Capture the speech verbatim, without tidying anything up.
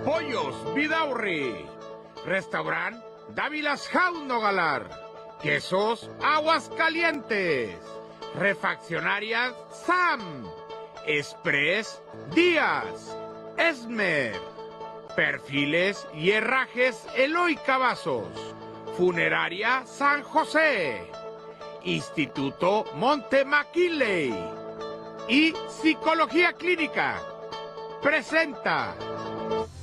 Pollos Vidaurri. Restaurant Dávilas Jauno Galar. Quesos Aguascalientes. Refaccionarias Sam. Express Díaz. Esmer. Perfiles y herrajes Eloy Cavazos. Funeraria San José. Instituto Monte McKinley. Y Psicología Clínica. Presenta.